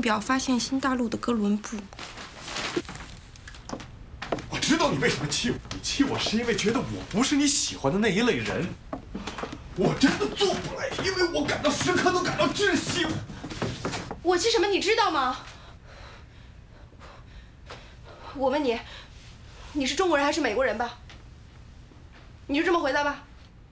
表发现新大陆的哥伦布。 我知道你为什么气我，你气我是因为觉得我不是你喜欢的那一类人。我真的做不来，因为我时刻都感到窒息。 我气什么？你知道吗？我问你，你是中国人还是美国人吧？你就这么回答吧。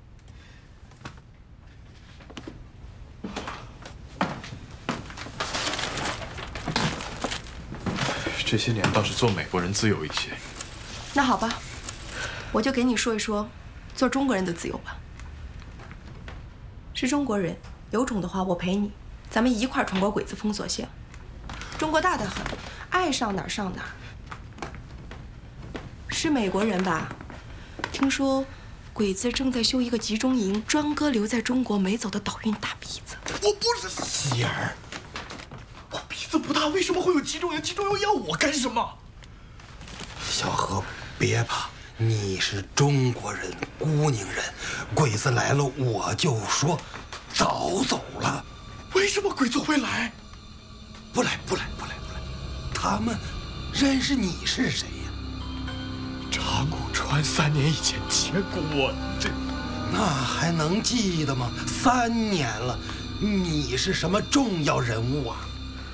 这些年倒是做美国人自由一些。 那好吧，我就给你说一说做中国人的自由吧。是中国人，有种的话我陪你，咱们一块儿闯过鬼子封锁线。中国大得很，爱上哪儿上哪儿。是美国人吧？听说鬼子正在修一个集中营，专割留在中国没走的岛运大鼻子。 我不是喜儿，我鼻子不大，为什么会有集中营？集中营要我干什么？ 小何，别怕，你是中国人，孤宁人，鬼子来了我就说早走了。 为什么鬼子会来？ 不来，他们认识你是谁呀？ 长谷川3年以前见过我， 那还能记得吗？3年了，你是什么重要人物啊？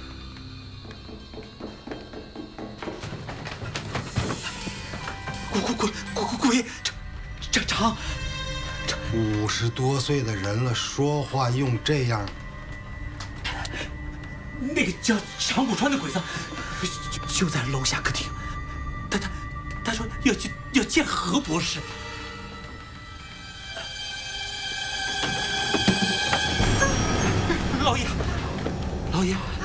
古爷，这长 ，50多岁的人了，说话用这样。 那个叫长谷川的鬼子就在楼下客厅，他说要见何博士。老爷。